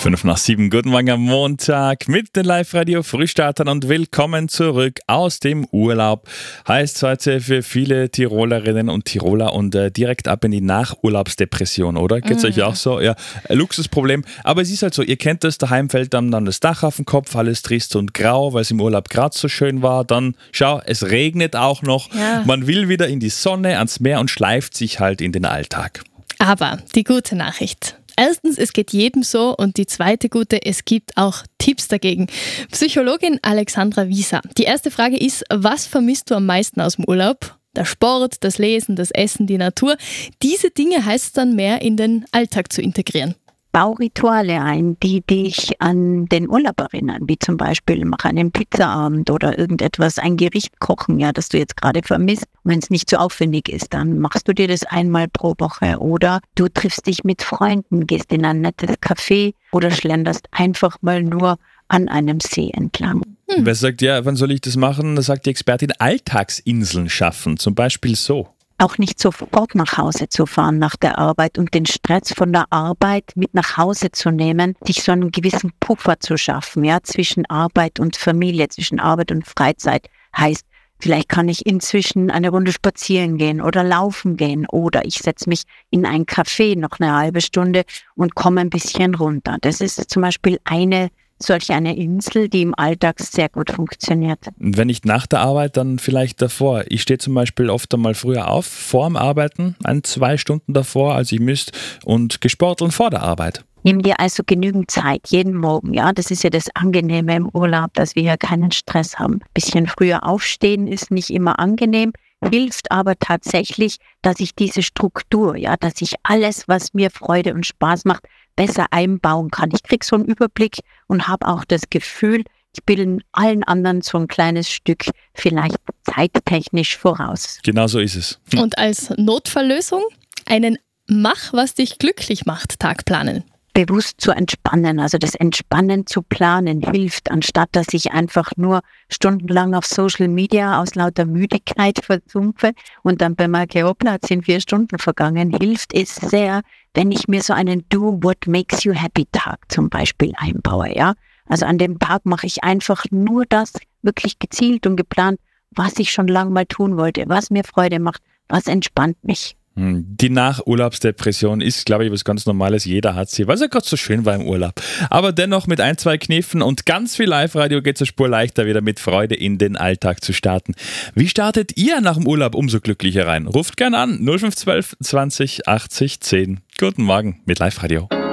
5 nach 7, guten Morgen am Montag mit den Live-Radio-Frühstartern und willkommen zurück aus dem Urlaub. Heißt heute für viele Tirolerinnen und Tiroler und direkt ab in die Nachurlaubsdepression, oder? Geht's euch auch so? Ja, Luxusproblem. Aber es ist halt so, ihr kennt das, daheim fällt dann das Dach auf den Kopf, alles trist und grau, weil es im Urlaub gerade so schön war. Dann, schau, es regnet auch noch. Ja. Man will wieder in die Sonne, ans Meer und schleift sich halt in den Alltag. Aber die gute Nachricht. Erstens, es geht jedem so, und die zweite gute, es gibt auch Tipps dagegen. Psychologin Alexandra Wieser. Die erste Frage ist, was vermisst du am meisten aus dem Urlaub? Der Sport, das Lesen, das Essen, die Natur. Diese Dinge heißt es dann mehr in den Alltag zu integrieren. Bau Rituale ein, die dich an den Urlaub erinnern, wie zum Beispiel mach einen Pizzaabend oder irgendetwas, ein Gericht kochen, ja, das du jetzt gerade vermisst. Wenn es nicht so aufwendig ist, dann machst du dir das einmal pro Woche oder du triffst dich mit Freunden, gehst in ein nettes Café oder schlenderst einfach mal nur an einem See entlang. Wer sagt, ja, wann soll ich das machen? Da sagt die Expertin, Alltagsinseln schaffen, zum Beispiel so. Auch nicht sofort nach Hause zu fahren nach der Arbeit und den Stress von der Arbeit mit nach Hause zu nehmen, sich so einen gewissen Puffer zu schaffen, ja, zwischen Arbeit und Familie, zwischen Arbeit und Freizeit. Heißt, vielleicht kann ich inzwischen eine Runde spazieren gehen oder laufen gehen oder ich setze mich in ein Café noch eine halbe Stunde und komme ein bisschen runter. Das ist zum Beispiel solch eine Insel, die im Alltag sehr gut funktioniert. Wenn nicht nach der Arbeit, dann vielleicht davor. Ich stehe zum Beispiel oft einmal früher auf, vor dem Arbeiten, 2 Stunden davor, als ich müsste, und gesporteln vor der Arbeit. Nimm dir also genügend Zeit, jeden Morgen, ja. Das ist ja das Angenehme im Urlaub, dass wir ja keinen Stress haben. Ein bisschen früher aufstehen ist nicht immer angenehm, hilft aber tatsächlich, dass ich diese Struktur, ja, dass ich alles, was mir Freude und Spaß macht, besser einbauen kann. Ich kriege so einen Überblick und habe auch das Gefühl, ich bin allen anderen so ein kleines Stück vielleicht zeittechnisch voraus. Genau so ist es. Und als Notfalllösung einen Mach, was dich glücklich macht, Tag planen. Bewusst zu entspannen, also das Entspannen zu planen hilft, anstatt dass ich einfach nur stundenlang auf Social Media aus lauter Müdigkeit versumpfe und dann bemerke, hoppla, jetzt sind 4 Stunden vergangen, hilft es sehr, wenn ich mir so einen Do What Makes You Happy Tag zum Beispiel einbaue, ja. Also an dem Tag mache ich einfach nur das, wirklich gezielt und geplant, was ich schon lange mal tun wollte, was mir Freude macht, was entspannt mich. Die Nachurlaubsdepression ist, glaube ich, was ganz Normales. Jeder hat sie, weil es ja gerade so schön war im Urlaub. Aber dennoch mit 1, 2 Kniffen und ganz viel Live-Radio geht es eine Spur leichter, wieder mit Freude in den Alltag zu starten. Wie startet ihr nach dem Urlaub umso glücklicher rein? Ruft gerne an 0512 20 80 10. Guten Morgen mit Live-Radio.